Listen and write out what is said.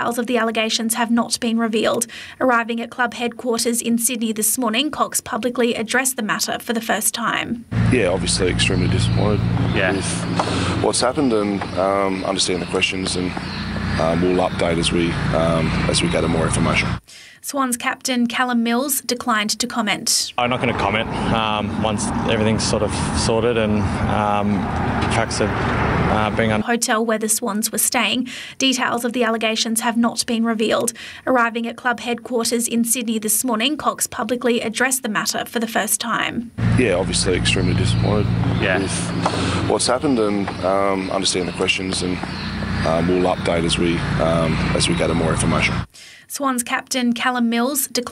Details of the allegations have not been revealed. Arriving at club headquarters in Sydney this morning, Cox publicly addressed the matter for the first time. Yeah, obviously extremely disappointed with what's happened, and understand the questions, and we'll update as we gather more information. Swans captain Callum Mills declined to comment. I'm not going to comment once everything's sort of sorted and tracks are being on. Hotel where the Swans were staying. Details of the allegations have not been revealed. Arriving at club headquarters in Sydney this morning, Cox publicly addressed the matter for the first time. Yeah, obviously extremely disappointed with what's happened, and understand the questions, and we'll update as we gather more information. Swans captain Callum Mills declined